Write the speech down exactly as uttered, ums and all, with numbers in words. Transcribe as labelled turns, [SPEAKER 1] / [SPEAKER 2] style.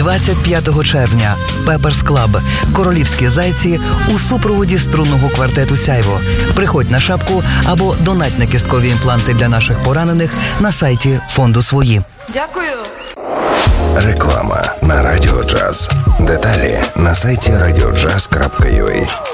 [SPEAKER 1] двадцять п'ятого червня Пеперс Клаб «Королівські зайці» у супроводі струнного квартету «Сяйво». Приходь на шапку або донать на кісткові імпланти для наших поранених на сайті фонду «Свої».
[SPEAKER 2] Дякую.
[SPEAKER 3] Реклама на Радіо Джаз. Деталі на сайті радіо джаз крапка ю а.